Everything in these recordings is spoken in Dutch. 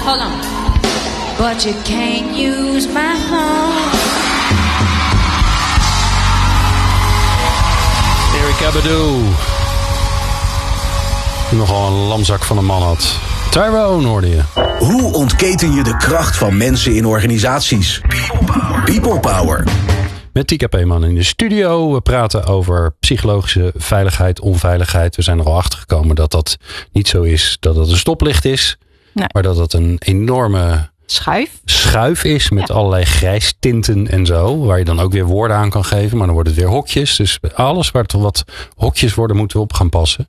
Hold on. But you can't use my home. Erykah Badu. Die nogal een lamzak van een man had. Tyrone hoorde je. Hoe ontketen je de kracht van mensen in organisaties? People Power. Met Tika Peeman in de studio. We praten over psychologische veiligheid, onveiligheid. We zijn er al achter gekomen dat dat niet zo is dat het een stoplicht is. Nee. Maar dat het een enorme schuif is met allerlei grijstinten en zo. Waar je dan ook weer woorden aan kan geven. Maar dan wordt het weer hokjes. Dus alles waar toch wat hokjes worden moeten we op gaan passen.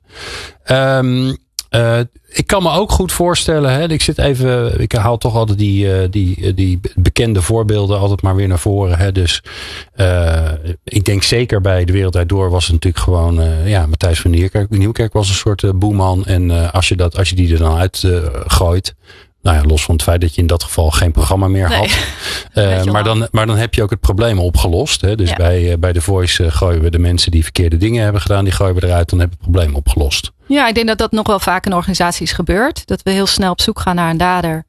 Ik kan me ook goed voorstellen. Hè, ik haal toch altijd die bekende voorbeelden altijd maar weer naar voren. Hè, dus ik denk zeker bij De Wereld Draait Door was het natuurlijk gewoon Matthijs van Nieuwkerk was een soort boeman. En als je die er dan uit gooit. Nou ja, los van het feit dat je in dat geval geen programma meer had. Maar dan heb je ook het probleem opgelost. Hè? Dus bij The Voice gooien we de mensen die verkeerde dingen hebben gedaan. Die gooien we eruit. Dan heb je het probleem opgelost. Ja, ik denk dat dat nog wel vaak in organisaties gebeurt. Dat we heel snel op zoek gaan naar een dader.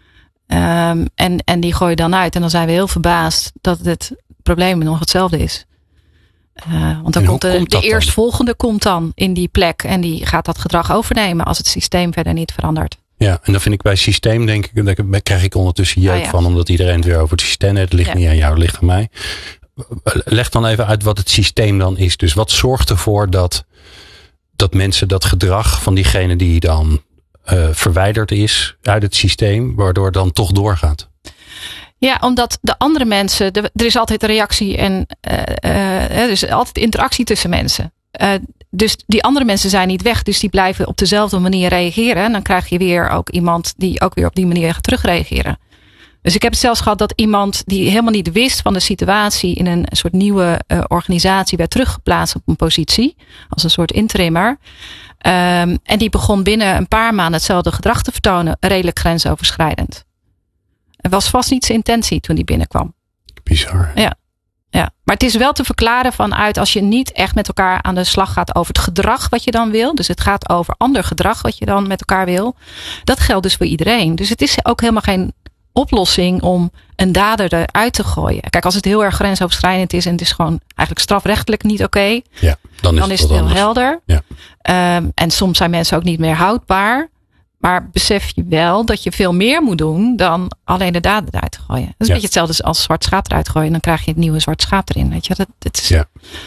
En die gooi je dan uit. En dan zijn we heel verbaasd dat het probleem nog hetzelfde is. Want dan komt de eerstvolgende komt dan in die plek. En die gaat dat gedrag overnemen als het systeem verder niet verandert. Ja, en dan vind ik bij systeem, denk ik, daar krijg ik ondertussen jeuk van. Omdat iedereen het weer over het systeem heeft. Het ligt niet aan jou, het ligt aan mij. Leg dan even uit wat het systeem dan is. Dus wat zorgt ervoor dat mensen dat gedrag van diegene die dan verwijderd is uit het systeem, waardoor het dan toch doorgaat? Ja, omdat de andere mensen, er is altijd een reactie en er is altijd interactie tussen mensen. Dus die andere mensen zijn niet weg. Dus die blijven op dezelfde manier reageren. En dan krijg je weer ook iemand die ook weer op die manier gaat terugreageren. Dus ik heb het zelfs gehad dat iemand die helemaal niet wist van de situatie in een soort nieuwe organisatie werd teruggeplaatst op een positie. Als een soort interimmer. En die begon binnen een paar maanden hetzelfde gedrag te vertonen. Redelijk grensoverschrijdend. Het was vast niet zijn intentie toen die binnenkwam. Bizar. Ja. Maar het is wel te verklaren vanuit als je niet echt met elkaar aan de slag gaat over het gedrag wat je dan wil. Dus het gaat over ander gedrag wat je dan met elkaar wil. Dat geldt dus voor iedereen. Dus het is ook helemaal geen oplossing om een dader eruit te gooien. Kijk, als het heel erg grensoverschrijdend is en het is gewoon eigenlijk strafrechtelijk niet oké. Ja, dan is het heel anders. helder. Ja. En soms zijn mensen ook niet meer houdbaar. Maar besef je wel dat je veel meer moet doen dan alleen de dader eruit te gooien. Dat is een beetje hetzelfde als zwart schaap eruit gooien. Dan krijg je het nieuwe zwart schaap erin. Weet je? Dat is,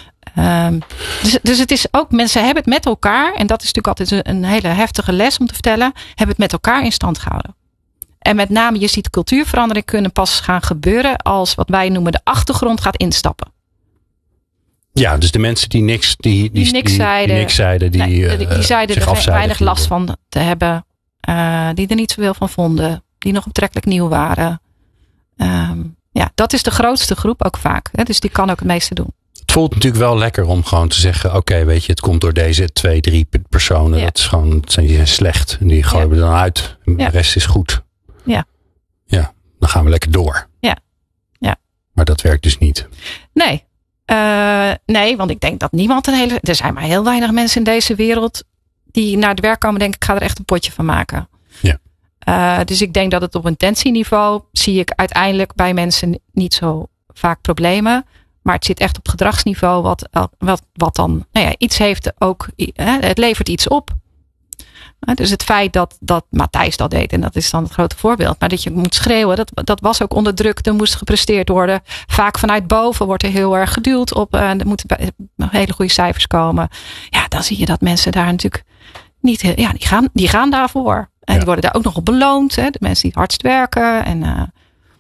dus het is ook, mensen hebben het met elkaar. En dat is natuurlijk altijd een hele heftige les om te vertellen. Hebben het met elkaar in stand gehouden. En met name, je ziet cultuurverandering kunnen pas gaan gebeuren als wat wij noemen de achtergrond gaat instappen. Ja, dus de mensen die niks zeiden, die zeiden er weinig last van te hebben. Die er niet zoveel van vonden. Die nog betrekkelijk nieuw waren. Dat is de grootste groep ook vaak. Hè? Dus die kan ook het meeste doen. Het voelt natuurlijk wel lekker om gewoon te zeggen. Oké, weet je, het komt door deze 2-3 personen. Dat is gewoon, die zijn slecht. En die gooien we dan uit. En de rest is goed. Ja, dan gaan we lekker door. Ja. Maar dat werkt dus niet. Nee, want ik denk dat niemand er zijn maar heel weinig mensen in deze wereld die naar het werk komen denken, ik ga er echt een potje van maken. Ja. Dus ik denk dat het op intentieniveau zie ik uiteindelijk bij mensen niet zo vaak problemen. Maar het zit echt op gedragsniveau wat dan iets heeft ook. Het levert iets op. Dus het feit dat Matthijs dat deed, en dat is dan het grote voorbeeld. Maar dat je moet schreeuwen, dat was ook onder druk. Er moest gepresteerd worden. Vaak vanuit boven wordt er heel erg geduwd op. Er moeten hele goede cijfers komen. Ja, dan zie je dat mensen daar natuurlijk niet. Die gaan daarvoor. En die worden daar ook nog op beloond. Hè? De mensen die het hardst werken. En,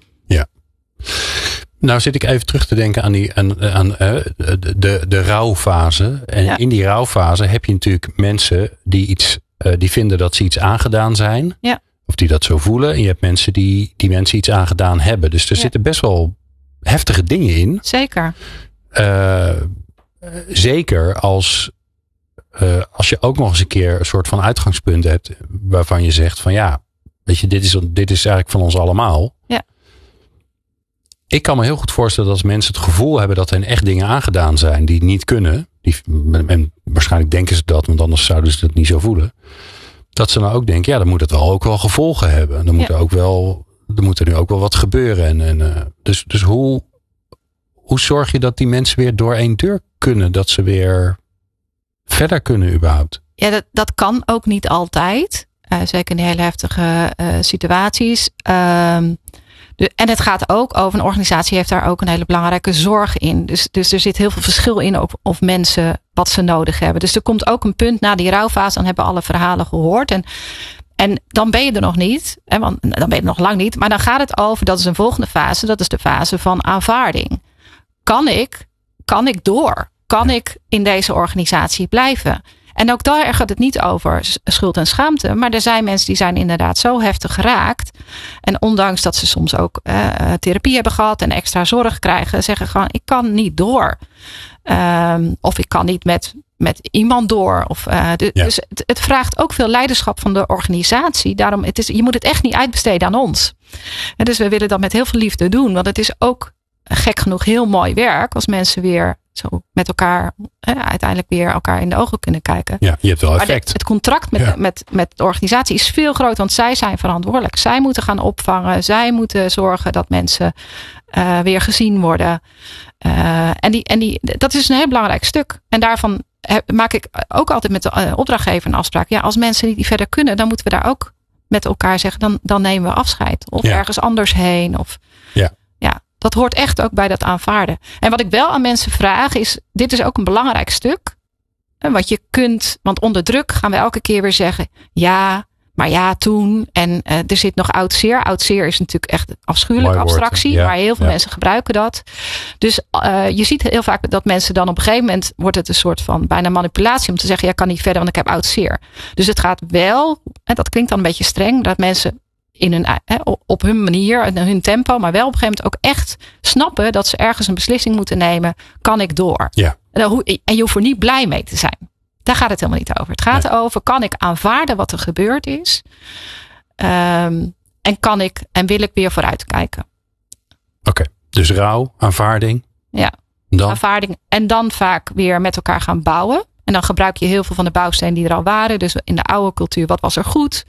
Nou zit ik even terug te denken aan de rouwfase. En in die rouwfase heb je natuurlijk mensen die vinden dat ze iets aangedaan zijn. Ja. Of die dat zo voelen. En je hebt mensen die mensen iets aangedaan hebben. Dus er zitten best wel heftige dingen in. Zeker. Zeker als je ook nog eens een keer een soort van uitgangspunt hebt. Waarvan je zegt van weet je, dit is eigenlijk van ons allemaal. Ja. Ik kan me heel goed voorstellen dat als mensen het gevoel hebben dat er echt dingen aangedaan zijn die niet kunnen. En waarschijnlijk denken ze dat, want anders zouden ze het niet zo voelen. Dat ze nou ook denken, dan moet het wel ook wel gevolgen hebben. Dan moet er moet er nu ook wel wat gebeuren. Dus hoe zorg je dat die mensen weer door één deur kunnen? Dat ze weer verder kunnen überhaupt? Ja, dat kan ook niet altijd. Zeker in hele heftige situaties. En het gaat ook over, een organisatie heeft daar ook een hele belangrijke zorg in. Dus er zit heel veel verschil in of mensen wat ze nodig hebben. Dus er komt ook een punt na die rouwfase, dan hebben alle verhalen gehoord. En dan ben je er nog niet. Want dan ben je er nog lang niet. Maar dan gaat het over, dat is een volgende fase. Dat is de fase van aanvaarding. Kan ik door? Kan ik in deze organisatie blijven? En ook daar gaat het niet over schuld en schaamte. Maar er zijn mensen die zijn inderdaad zo heftig geraakt. En ondanks dat ze soms ook therapie hebben gehad en extra zorg krijgen, zeggen gewoon, ik kan niet door. Of ik kan niet met iemand door. Dus het vraagt ook veel leiderschap van de organisatie. Daarom, je moet het echt niet uitbesteden aan ons. En dus we willen dat met heel veel liefde doen. Want het is ook gek genoeg heel mooi werk als mensen weer zo met elkaar uiteindelijk weer elkaar in de ogen kunnen kijken. Ja, je hebt wel effect. Maar het contract met de organisatie is veel groter, want zij zijn verantwoordelijk. Zij moeten gaan opvangen. Zij moeten zorgen dat mensen weer gezien worden. Dat is een heel belangrijk stuk. En daarvan maak ik ook altijd met de opdrachtgever een afspraak. Ja, als mensen niet verder kunnen, dan moeten we daar ook met elkaar zeggen, dan nemen we afscheid. Of ergens anders heen. Dat hoort echt ook bij dat aanvaarden. En wat ik wel aan mensen vraag is, dit is ook een belangrijk stuk. Wat je kunt, want onder druk gaan we elke keer weer zeggen, toen. En er zit nog oud zeer. Oud zeer is natuurlijk echt een afschuwelijke abstractie. Maar heel veel mensen gebruiken dat. Dus je ziet heel vaak dat mensen dan op een gegeven moment, wordt het een soort van bijna manipulatie om te zeggen, kan niet verder, want ik heb oud zeer. Dus het gaat wel, en dat klinkt dan een beetje streng, dat mensen op hun manier, in hun tempo, maar wel op een gegeven moment ook echt snappen dat ze ergens een beslissing moeten nemen. Kan ik door? Ja. En je hoeft er niet blij mee te zijn. Daar gaat het helemaal niet over. Het gaat over, kan ik aanvaarden wat er gebeurd is? En wil ik weer vooruit kijken? Oké, dus rouw, aanvaarding. Ja, aanvaarding. En dan vaak weer met elkaar gaan bouwen. En dan gebruik je heel veel van de bouwstenen die er al waren. Dus in de oude cultuur, wat was er goed?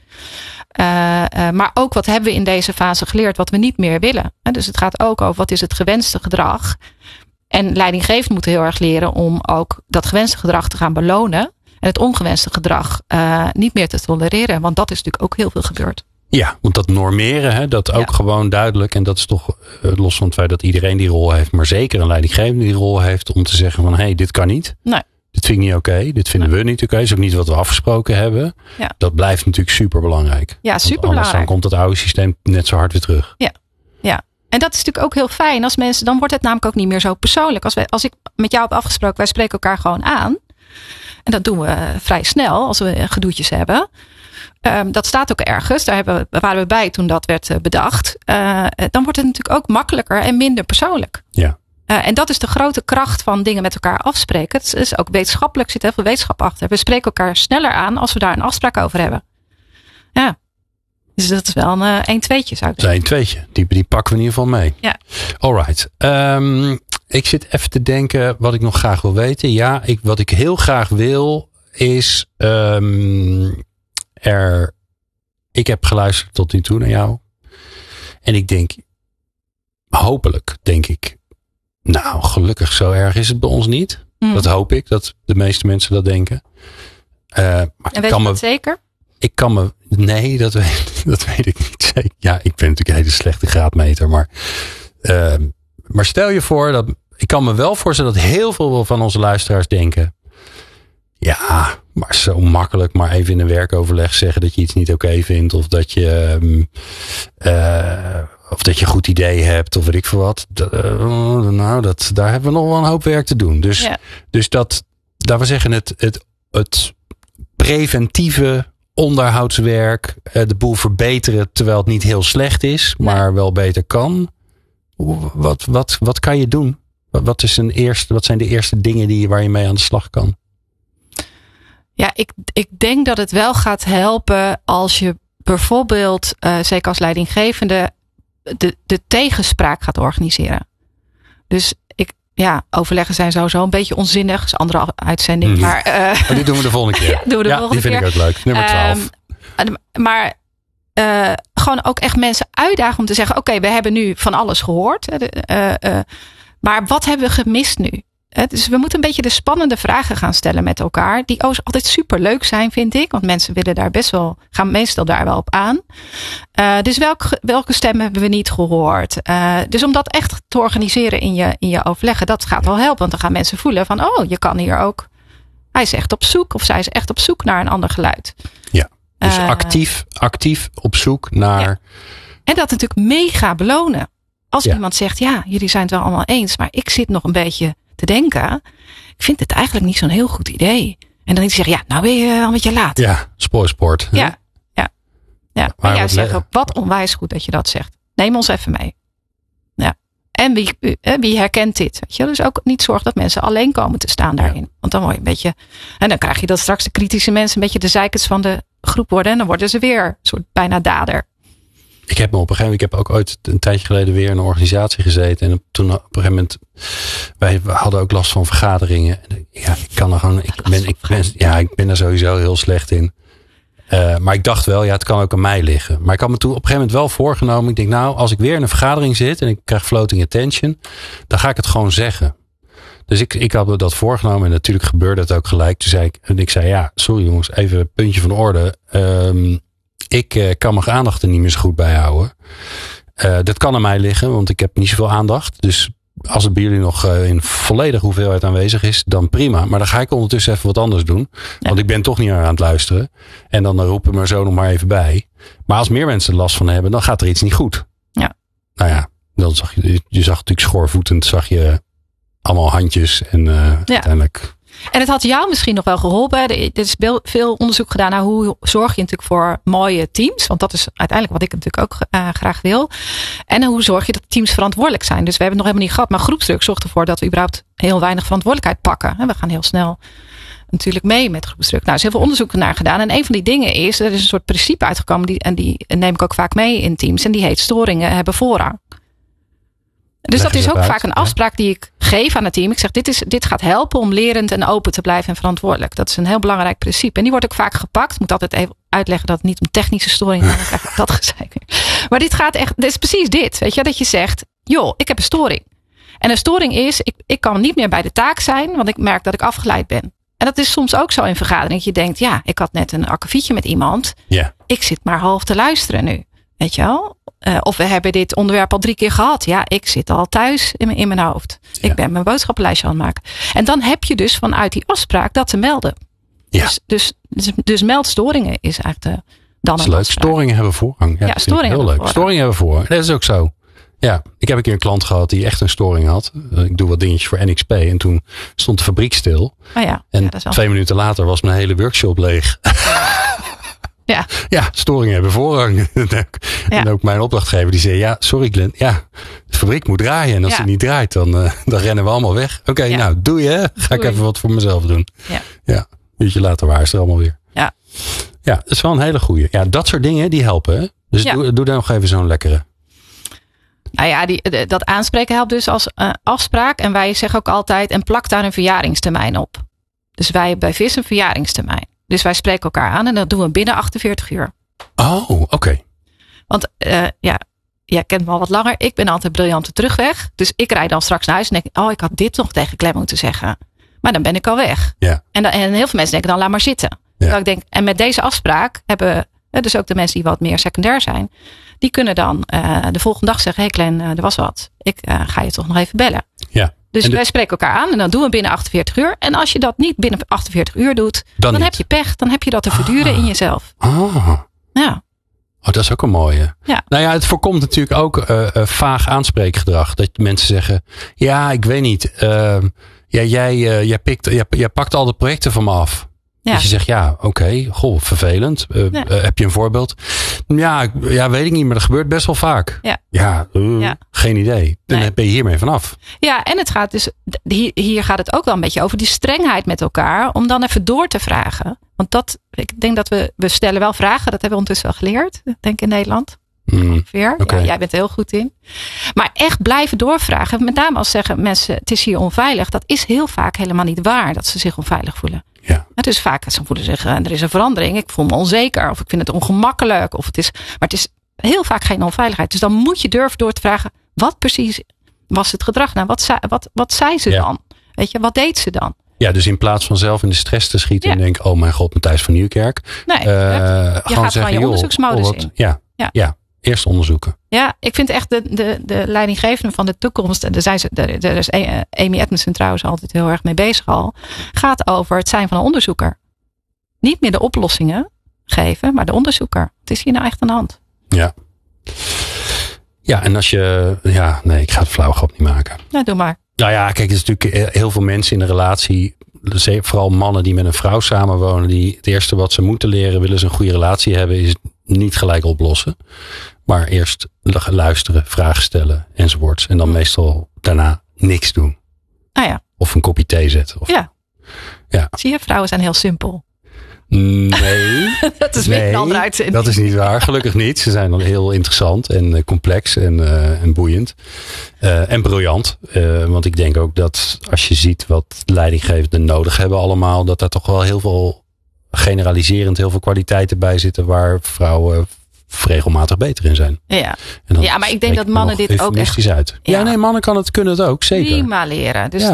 Maar ook wat hebben we in deze fase geleerd wat we niet meer willen. Dus het gaat ook over wat is het gewenste gedrag. En leidinggevenden moeten heel erg leren om ook dat gewenste gedrag te gaan belonen. En het ongewenste gedrag niet meer te tolereren. Want dat is natuurlijk ook heel veel gebeurd. Ja, want dat normeren, dat ook gewoon duidelijk. En dat is toch los van het feit dat iedereen die rol heeft. Maar zeker een leidinggevende die rol heeft om te zeggen van dit kan niet. Nee. Dit vind ik niet oké. Dit vinden we niet oké. Dat is ook niet wat we afgesproken hebben. Ja. Dat blijft natuurlijk super belangrijk. Ja, super belangrijk. Anders dan komt het oude systeem net zo hard weer terug. Ja. En dat is natuurlijk ook heel fijn als mensen, dan wordt het namelijk ook niet meer zo persoonlijk. Als ik met jou heb afgesproken, wij spreken elkaar gewoon aan. En dat doen we vrij snel als we gedoetjes hebben. Dat staat ook ergens. Daar waren we bij toen dat werd bedacht. Dan wordt het natuurlijk ook makkelijker en minder persoonlijk. Ja. En dat is de grote kracht van dingen met elkaar afspreken. Het is ook wetenschappelijk, zit heel veel wetenschap achter. We spreken elkaar sneller aan als we daar een afspraak over hebben. Ja. Dus dat is wel een 1-2'tje zou ik zeggen. Dat is een 2'tje. Die pakken we in ieder geval mee. Ja. Alright. Ik zit even te denken wat ik nog graag wil weten. Ja, wat ik heel graag wil is ik heb geluisterd tot nu toe naar jou. En ik denk, hopelijk denk ik, nou gelukkig zo erg is het bij ons niet. Dat hoop ik, dat de meeste mensen dat denken. Maar en weet je dat zeker? Nee, dat weet ik niet zeker. Ja, ik ben natuurlijk een hele slechte graadmeter. Maar stel je voor dat, ik kan me wel voorstellen dat heel veel van onze luisteraars denken, ja, maar zo makkelijk maar even in een werkoverleg zeggen dat je iets niet oké vindt. Of dat je een goed idee hebt. Of weet ik veel wat. Daar hebben we nog wel een hoop werk te doen. Dus dat we zeggen het preventieve onderhoudswerk. De boel verbeteren terwijl het niet heel slecht is. Maar wel beter kan. Wat kan je doen? Wat zijn de eerste dingen waar je mee aan de slag kan? Ja, ik denk dat het wel gaat helpen als je bijvoorbeeld, zeker als leidinggevende, de tegenspraak gaat organiseren. Dus overleggen zijn sowieso een beetje onzinnig. Dat is een andere uitzending. Maar, die doen we de volgende keer. Die vind ik ook leuk. Nummer 12. Maar gewoon ook echt mensen uitdagen om te zeggen, oké, we hebben nu van alles gehoord. Maar wat hebben we gemist nu? Dus we moeten een beetje de spannende vragen gaan stellen met elkaar. Die altijd super leuk zijn, vind ik. Want mensen willen daar gaan meestal daar wel op aan. Dus welke stemmen hebben we niet gehoord? Dus om dat echt te organiseren in je overleggen, dat gaat wel helpen. Want dan gaan mensen voelen van, je kan hier ook. Hij is echt op zoek of zij is echt op zoek naar een ander geluid. Ja, dus actief op zoek naar. Ja. En dat natuurlijk mega belonen. Als iemand zegt, ja, jullie zijn het wel allemaal eens, maar ik zit nog een beetje te denken. Ik vind het eigenlijk niet zo'n heel goed idee. En dan zeg je, ja, nou ben je al een beetje laat. Ja, spoorsport. Ja. Maar jij zegt ook, wat onwijs goed dat je dat zegt. Neem ons even mee. Ja. En wie herkent dit? Weet je? Dus ook niet zorg dat mensen alleen komen te staan daarin. Ja. Want dan word je een beetje. En dan krijg je dat straks de kritische mensen een beetje de zeikers van de groep worden. En dan worden ze weer een soort bijna dader. Ik heb ook ooit een tijdje geleden weer in een organisatie gezeten. En toen op een gegeven moment, wij hadden ook last van vergaderingen. Ja, ik kan er gewoon, ik ben er sowieso heel slecht in. Maar ik dacht wel, het kan ook aan mij liggen. Maar ik had me toen op een gegeven moment wel voorgenomen. Ik denk, nou, als ik weer in een vergadering zit en ik krijg floating attention, dan ga ik het gewoon zeggen. Dus ik had me dat voorgenomen en natuurlijk gebeurde het ook gelijk. Toen zei ik zei, sorry jongens, even een puntje van orde. Ik kan mijn aandacht er niet meer zo goed bij houden. Dat kan aan mij liggen, want ik heb niet zoveel aandacht. Dus als het bij jullie nog in volledige hoeveelheid aanwezig is, dan prima. Maar dan ga ik ondertussen even wat anders doen. Ja. Want ik ben toch niet aan het luisteren. En dan roepen we me zo nog maar even bij. Maar als meer mensen er last van hebben, dan gaat er iets niet goed. Ja. Nou ja, dan zag je natuurlijk schoorvoetend, zag je allemaal handjes. En uiteindelijk. En het had jou misschien nog wel geholpen. Er is veel onderzoek gedaan naar hoe zorg je natuurlijk voor mooie teams. Want dat is uiteindelijk wat ik natuurlijk ook graag wil. En hoe zorg je dat teams verantwoordelijk zijn. Dus we hebben het nog helemaal niet gehad. Maar groepsdruk zorgt ervoor dat we überhaupt heel weinig verantwoordelijkheid pakken. En we gaan heel snel natuurlijk mee met groepsdruk. Nou, er is heel veel onderzoek naar gedaan. En een van die dingen is, er is een soort principe uitgekomen. Die neem ik ook vaak mee in teams. En die heet storingen hebben voorrang. Dus dat is ook vaak een afspraak die ik geef aan het team. Ik zeg, dit gaat helpen om lerend en open te blijven en verantwoordelijk. Dat is een heel belangrijk principe. En die wordt ook vaak gepakt. Ik moet altijd even uitleggen dat het niet om technische storing gaat. Dan krijg ik dat gezegd. Maar dit is precies dit. Weet je, dat je zegt, joh, ik heb een storing. En een storing is, ik kan niet meer bij de taak zijn, want ik merk dat ik afgeleid ben. En dat is soms ook zo in vergadering. Dat je denkt, ik had net een akkefietje met iemand. Yeah. Ik zit maar half te luisteren nu. Weet je wel? Of we hebben dit onderwerp al 3 keer gehad. Ja, ik zit al thuis in mijn hoofd. Ik ben mijn boodschappenlijstje aan het maken. En dan heb je dus vanuit die afspraak dat te melden. Ja. Dus meldstoringen is eigenlijk dan een leuk. Storingen hebben voorrang. Ja, storingen heel leuk. Storingen hebben voorrang. Dat is ook zo. Ja, ik heb een keer een klant gehad die echt een storing had. Ik doe wat dingetjes voor NXP. En toen stond de fabriek stil. En 2 minuten later was mijn hele workshop leeg. Ja, storingen hebben voorrang. En ook mijn opdrachtgever die zei, sorry Glenn, de fabriek moet draaien. En als die niet draait, dan rennen we allemaal weg. Oké, nou doei hè. Ga ik even wat voor mezelf doen. Ja. Een uurtje later waren ze er allemaal weer. Ja, dat is wel een hele goeie. Ja, dat soort dingen die helpen. Hè? Dus doe daar nog even zo'n lekkere. Nou ja, dat aanspreken helpt dus als afspraak. En wij zeggen ook altijd, en plak daar een verjaringstermijn op. Dus wij bij VIS een verjaringstermijn. Dus wij spreken elkaar aan en dat doen we binnen 48 uur. Oh, oké. Want jij kent me al wat langer. Ik ben altijd briljante terugweg. Dus ik rijd dan straks naar huis en denk ik had dit nog tegen Clem moeten zeggen. Maar dan ben ik al weg. Ja. En heel veel mensen denken dan laat maar zitten. Ja. Ik denk, en met deze afspraak hebben dus ook de mensen die wat meer secundair zijn. Die kunnen dan de volgende dag zeggen, hey Clem, er was wat. Ik ga je toch nog even bellen. Ja. Dus wij spreken elkaar aan en dan doen we binnen 48 uur. En als je dat niet binnen 48 uur doet, dan heb je pech. Dan heb je dat te verduren in jezelf. Ja. Oh, dat is ook een mooie. Ja. Nou ja, het voorkomt natuurlijk ook vaag aanspreekgedrag. Dat mensen zeggen, ik weet niet. Jij pakt al de projecten van me af. Ja. Dus je zegt, oké, vervelend. Heb je een voorbeeld? Ja, weet ik niet, maar dat gebeurt best wel vaak. Geen idee. Dan ben je hiermee vanaf. Ja, en het gaat dus, hier gaat het ook wel een beetje over die strengheid met elkaar. Om dan even door te vragen. Want ik denk dat we stellen wel vragen. Dat hebben we ondertussen wel geleerd, denk ik in Nederland. Ongeveer. Okay. Ja, jij bent er heel goed in. Maar echt blijven doorvragen. Met name als zeggen mensen, het is hier onveilig. Dat is heel vaak helemaal niet waar dat ze zich onveilig voelen. Ja. Dus vaak ze voelen zich, er is een verandering. Ik voel me onzeker of ik vind het ongemakkelijk. Maar het is heel vaak geen onveiligheid. Dus dan moet je durven door te vragen, wat precies was het gedrag? Nou, wat zei ze dan? Weet je, wat deed ze dan? Ja, dus in plaats van zelf in de stress te schieten en denk, oh mijn god, Matthijs van Nieuwkerk. Nee, je gaat van je onderzoeksmodus in. Ja, eerst onderzoeken. Ja, ik vind echt de leidinggevende van de toekomst, en daar is Amy Edmondson trouwens altijd heel erg mee bezig al, gaat over het zijn van een onderzoeker. Niet meer de oplossingen geven, maar de onderzoeker. Het is hier nou echt aan de hand. Ja. Ja, en als je... Ja, nee, ik ga het flauw grap niet maken. Nou, doe maar. Nou ja, kijk, er is natuurlijk heel veel mensen in een relatie, vooral mannen die met een vrouw samenwonen, die het eerste wat ze moeten leren, willen ze een goede relatie hebben, is niet gelijk oplossen. Maar eerst luisteren, vragen stellen enzovoorts. En dan meestal daarna niks doen. Ah ja. Of een kopje thee zetten. Of, ja. Ja. Zie je, vrouwen zijn heel simpel. Nee. Dat is weer een andere uitzending. Dat is niet waar. Gelukkig niet. Ze zijn dan heel interessant en complex en boeiend. En briljant. Want ik denk ook dat als je ziet wat leidinggevenden nodig hebben allemaal, dat daar toch wel heel veel generaliserend heel veel kwaliteiten bij zitten waar vrouwen regelmatig beter in zijn. Ja, maar ik denk dat mannen dit ook echt uit. Ja, nee, mannen kunnen het ook, zeker. Prima leren. Dus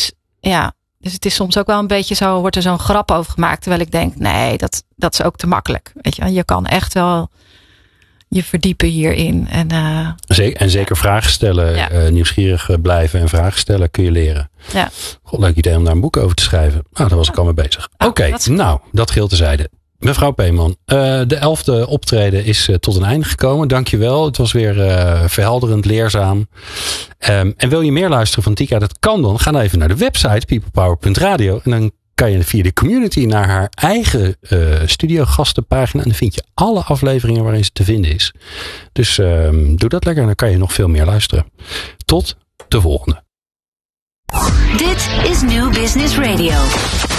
het is soms ook wel een beetje zo, wordt er zo'n grap over gemaakt, terwijl ik denk, nee, dat is ook te makkelijk. Weet je kan echt wel je verdiepen hierin. En zeker vragen stellen, nieuwsgierig blijven en vragen stellen kun je leren. Ja. God, leuk idee om daar een boek over te schrijven. Nou, daar was ik al mee bezig. Oké, dat geheel terzijde. Mevrouw Peeman, de 11e optreden is tot een einde gekomen. Dankjewel. Het was weer verhelderend, leerzaam. En wil je meer luisteren van Tika? Dat kan dan. Ga dan even naar de website peoplepower.radio. En dan kan je via de community naar haar eigen studiogastenpagina. En dan vind je alle afleveringen waarin ze te vinden is. Dus doe dat lekker en dan kan je nog veel meer luisteren. Tot de volgende. Dit is New Business Radio.